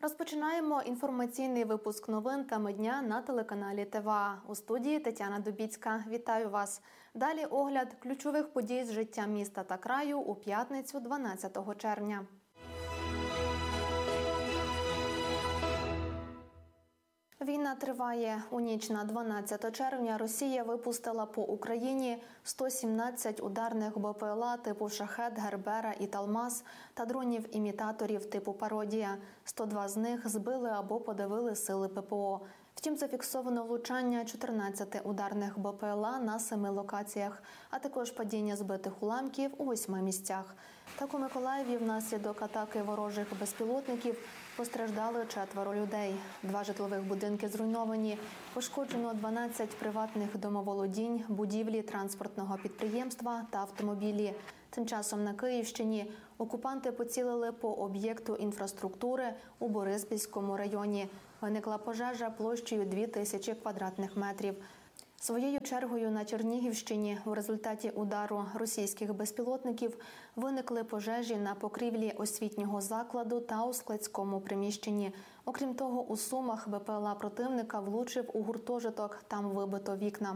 Розпочинаємо інформаційний випуск новин теми дня на телеканалі ТВА. У студії Тетяна Дубіцька. Вітаю вас. Далі огляд ключових подій з життя міста та краю у п'ятницю 12 червня. Війна триває. У ніч на 12 червня Росія випустила по Україні 117 ударних БПЛА типу «Шахед», «Гербера» і «Талмаз» та дронів-імітаторів типу «Пародія». 102 з них збили або подавили сили ППО. Втім, зафіксовано влучання 14 ударних БПЛА на 7 локаціях, а також падіння збитих уламків у 8 місцях. Так у Миколаєві внаслідок атаки ворожих безпілотників постраждали 4 людей. 2 житлових будинки зруйновані, пошкоджено 12 приватних домоволодінь, будівлі транспортного підприємства та автомобілі. Тим часом на Київщині окупанти поцілили по об'єкту інфраструктури у Бориспільському районі. Виникла пожежа площею 2000 квадратних метрів. Своєю чергою на Чернігівщині у результаті удару російських безпілотників виникли пожежі на покрівлі освітнього закладу та у складському приміщенні. Окрім того, у Сумах БПЛА противника влучив у гуртожиток, там вибито вікна.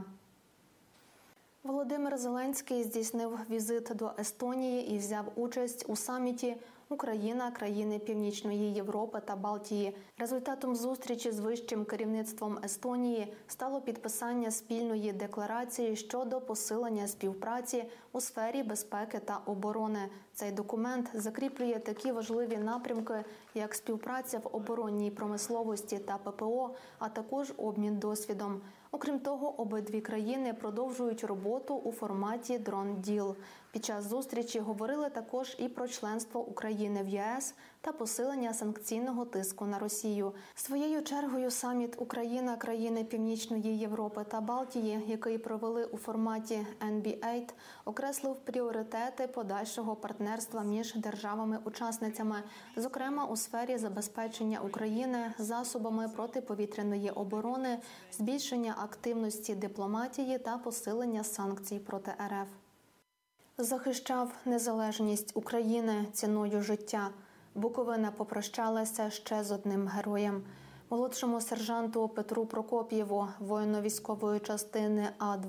Володимир Зеленський здійснив візит до Естонії і взяв участь у саміті «Україна – країни Північної Європи та Балтії». Результатом зустрічі з вищим керівництвом Естонії стало підписання спільної декларації щодо посилення співпраці у сфері безпеки та оборони. Цей документ закріплює такі важливі напрямки, як співпраця в оборонній промисловості та ППО, а також обмін досвідом. Окрім того, обидві країни продовжують роботу у форматі «Дрон-діл». Під час зустрічі говорили також і про членство України в ЄС та посилення санкційного тиску на Росію. Своєю чергою саміт «Україна – країни Північної Європи та Балтії», який провели у форматі NB8, окреслив пріоритети подальшого партнерства між державами-учасницями, зокрема у сфері забезпечення України засобами протиповітряної оборони, збільшення активності дипломатії та посилення санкцій проти РФ. Захищав незалежність України ціною життя. Буковина попрощалася ще з одним героєм. Молодшому сержанту Петру Прокоп'єву, воїну військової частини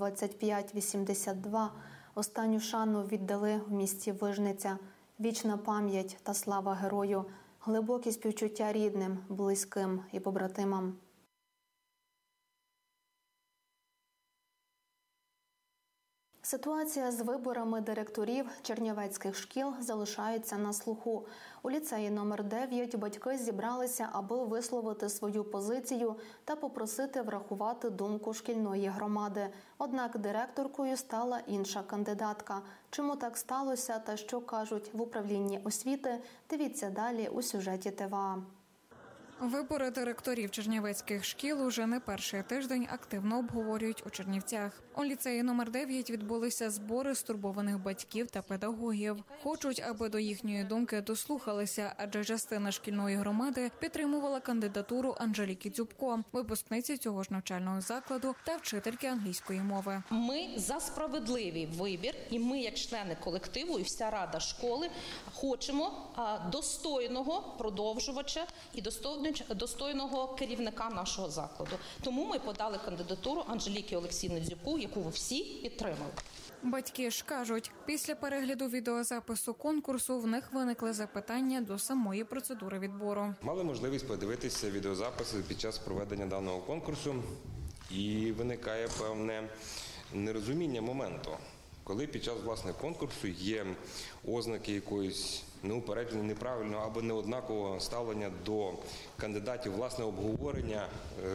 А-2582, останню шану віддали в місті Вижниця. Вічна пам'ять та слава герою, глибокі співчуття рідним, близьким і побратимам. Ситуація з виборами директорів чернівецьких шкіл залишається на слуху. У ліцеї номер 9 батьки зібралися, аби висловити свою позицію та попросити врахувати думку шкільної громади. Однак директоркою стала інша кандидатка. Чому так сталося та що кажуть в управлінні освіти, дивіться далі у сюжеті ТВА. Вибори директорів чернівецьких шкіл уже не перший тиждень активно обговорюють у Чернівцях. У ліцеї номер 9 відбулися збори стурбованих батьків та педагогів. Хочуть, аби до їхньої думки дослухалися, адже частина шкільної громади підтримувала кандидатуру Анжеліки Дзюбко, випускниці цього ж навчального закладу та вчительки англійської мови. Ми за справедливий вибір, і ми, як члени колективу, і вся рада школи, хочемо достойного продовжувача і достойного керівника нашого закладу. Тому ми подали кандидатуру Анжеліки Олексіївни Дзюбко, яку ви всі підтримали. Батьки ж кажуть, після перегляду відеозапису конкурсу в них виникли запитання до самої процедури відбору. Мали можливість подивитися відеозаписи під час проведення даного конкурсу, і виникає певне нерозуміння моменту. Коли під час, власне, конкурсу є ознаки якоїсь неупередженого, неправильного або неоднакового ставлення до кандидатів, власне, обговорення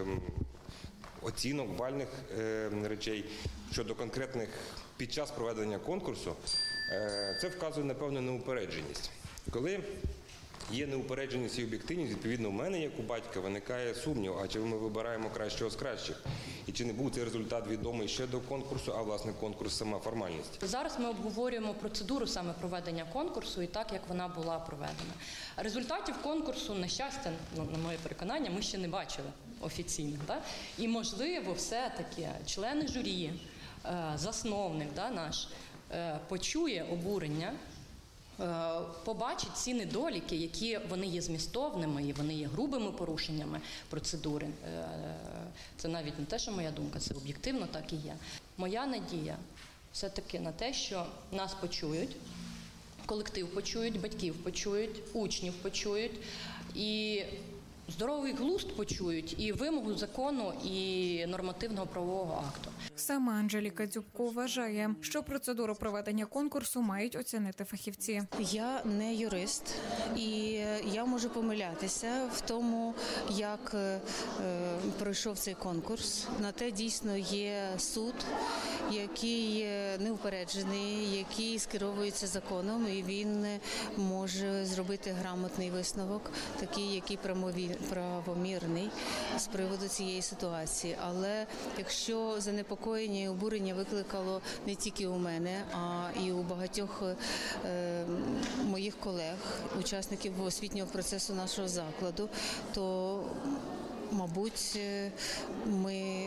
оцінок, бальних речей щодо конкретних під час проведення конкурсу, це вказує на певну неупередженість. Коли є неупередженість і об'єктивність, відповідно, в мене, як у батька, виникає сумнів, а чи ми вибираємо кращого з кращих? І чи не був цей результат відомий ще до конкурсу, а, власне, конкурс – сама формальність? Зараз ми обговорюємо процедуру саме проведення конкурсу і так, як вона була проведена. Результатів конкурсу, на щастя, на моє переконання, ми ще не бачили офіційно. Да? І, можливо, все-таки члени журі, засновник наш, почує обурення побачить ці недоліки, які вони є змістовними і вони є грубими порушеннями процедури. Це навіть не те, що моя думка, це об'єктивно так і є. Моя надія все-таки на те, що нас почують, колектив почують, батьків почують, учнів почують і здоровий глузд почують, і вимогу закону, і нормативного правового акту. Сама Анжеліка Дзюбко вважає, що процедуру проведення конкурсу мають оцінити фахівці. Я не юрист, і я можу помилятися в тому, як пройшов цей конкурс. На те дійсно є суд, який неупереджений, який скеровується законом, і він може зробити грамотний висновок, такий, який правомірний з приводу цієї ситуації. Але якщо занепокоєння і обурення викликало не тільки у мене, а і у багатьох моїх колег, учасників освітнього процесу нашого закладу, то, мабуть, ми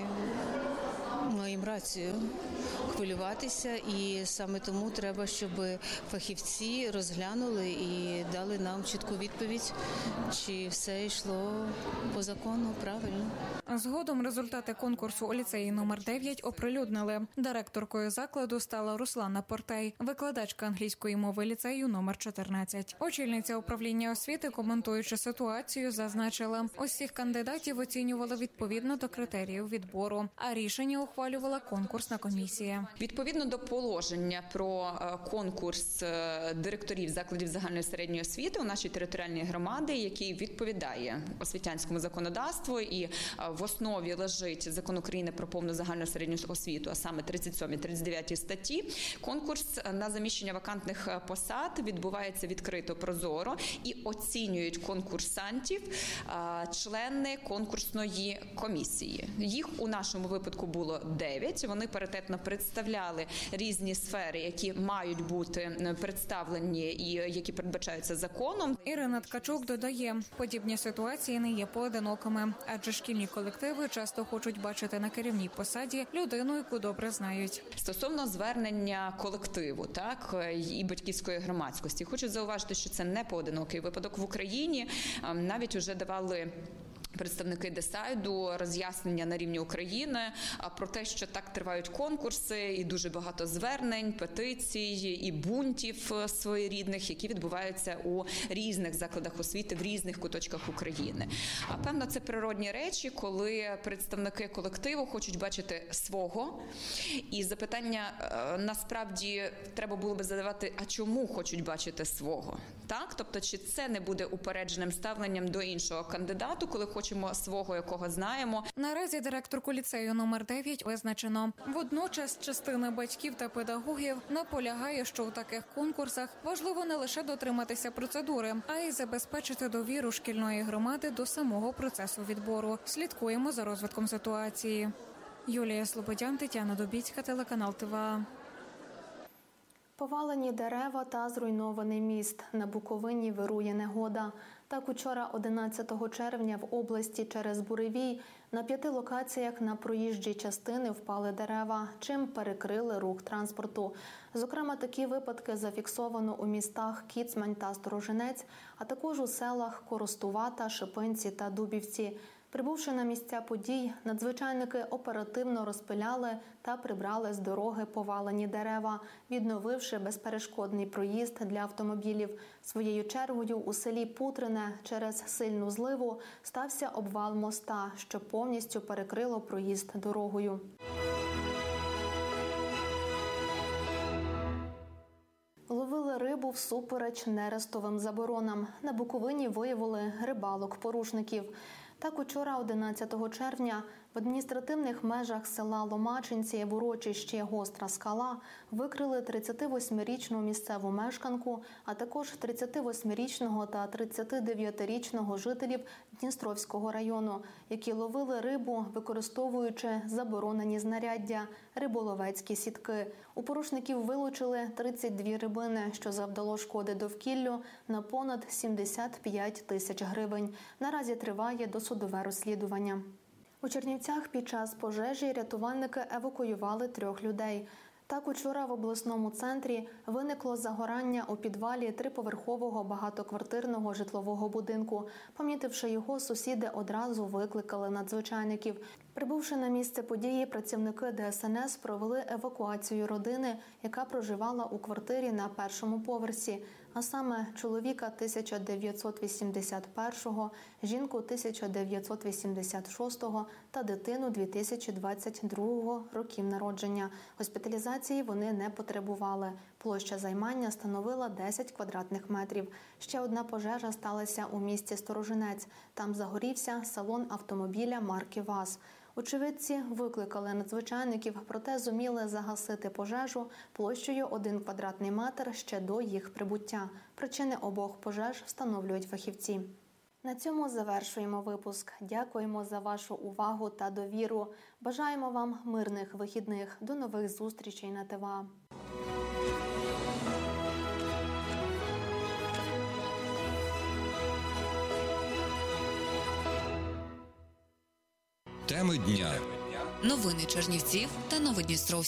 маємо рацію хвилюватися, і саме тому треба, щоб фахівці розглянули і дали нам чітку відповідь, чи все йшло по закону правильно. Згодом результати конкурсу у ліцеї номер 9 оприлюднили. Директоркою закладу стала Руслана Портей, викладачка англійської мови ліцею номер 14. Очільниця управління освіти, коментуючи ситуацію, зазначила, усіх кандидатів оцінювали відповідно до критеріїв відбору, а рішення ухвалювала конкурсна комісія. Відповідно до положення про конкурс директорів закладів загальної середньої освіти у нашій територіальній громаді, який відповідає освітянському законодавству, і в основі лежить Закон України про повну загальну середню освіту, а саме 37-39 статті, конкурс на заміщення вакантних посад відбувається відкрито, прозоро, і оцінюють конкурсантів члени конкурсної комісії. Їх у нашому випадку було 9. Вони паритетно представляли різні сфери, які мають бути представлені і які передбачаються законом. Ірина Ткачук додає, подібні ситуації не є поодинокими, адже шкільні колективи часто хочуть бачити на керівній посаді людину, яку добре знають. Стосовно звернення колективу, так, і батьківської громадськості, хочу зауважити, що це не поодинокий випадок в Україні. Навіть вже давали представники Десайду роз'яснення на рівні України про те, що так тривають конкурси, і дуже багато звернень, петицій і бунтів своєрідних, які відбуваються у різних закладах освіти в різних куточках України. А певно, це природні речі, коли представники колективу хочуть бачити свого. І запитання насправді треба було би задавати, а чому хочуть бачити свого? Так? Тобто, чи це не буде упередженим ставленням до іншого кандидату, коли хочемо свого, якого знаємо. Наразі директорку ліцею номер 9 визначено. Водночас частина батьків та педагогів наполягає, що у таких конкурсах важливо не лише дотриматися процедури, а й забезпечити довіру шкільної громади до самого процесу відбору. Слідкуємо за розвитком ситуації. Юлія Слободян, Тетяна Дубіцька, телеканал ТВА. Повалені дерева та зруйнований міст. На Буковині вирує негода. Так, учора, 11 червня, в області через буревій на 5 локаціях на проїжджі частини впали дерева, чим перекрили рух транспорту. Зокрема, такі випадки зафіксовано у містах Кіцмань та Сторожинець, а також у селах Коростувата, Шипинці та Дубівці. Прибувши на місця подій, надзвичайники оперативно розпиляли та прибрали з дороги повалені дерева, відновивши безперешкодний проїзд для автомобілів. Своєю чергою у селі Путрине через сильну зливу стався обвал моста, що повністю перекрило проїзд дорогою. Ловили рибу всупереч нерестовим заборонам. На Буковині виявили рибалок-порушників. Так, учора, 11 червня, в адміністративних межах села Ломачинці в урочищі Гостра Скала викрили 38-річну місцеву мешканку, а також 38-річного та 39-річного жителів Дністровського району, які ловили рибу, використовуючи заборонені знаряддя – риболовецькі сітки. У порушників вилучили 32 рибини, що завдало шкоди довкіллю на понад 75 тисяч гривень. Наразі триває досудове розслідування. У Чернівцях під час пожежі рятувальники евакуювали 3 людей. Так, учора в обласному центрі виникло загорання у підвалі триповерхового багатоквартирного житлового будинку. Помітивши його, сусіди одразу викликали надзвичайників. Прибувши на місце події, працівники ДСНС провели евакуацію родини, яка проживала у квартирі на першому поверсі, а саме чоловіка 1981-го, жінку 1986-го та дитину 2022 років народження. Госпіталізації вони не потребували. Площа займання становила 10 квадратних метрів. Ще одна пожежа сталася у місті Сторожинець. Там загорівся салон автомобіля марки ВАЗ. Очевидці викликали надзвичайників, проте зуміли загасити пожежу площею 1 квадратний метр ще до їх прибуття. Причини обох пожеж встановлюють фахівці. На цьому завершуємо випуск. Дякуємо за вашу увагу та довіру. Бажаємо вам мирних вихідних. До нових зустрічей на ТВА. Теми дня. Новини Чернівців та Новодністровська.